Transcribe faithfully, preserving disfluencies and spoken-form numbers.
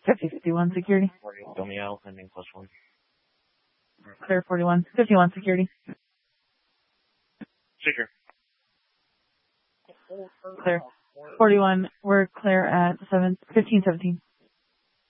fifty fifty-one security. Fill me out, ending plus one. Clear forty-one. fifty-one security. Secure. Clear. forty-one, we're clear at seven, fifteen seventeen.